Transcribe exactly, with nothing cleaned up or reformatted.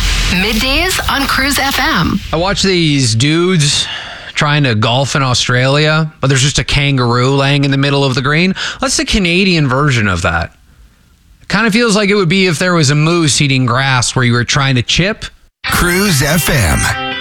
Middays on Cruise F M. I watch these dudes trying to golf in Australia, but there's just a kangaroo laying in the middle of the green. That's the Canadian version of that. It kind of feels like it would be if there was a moose eating grass where you were trying to chip. Cruise F M.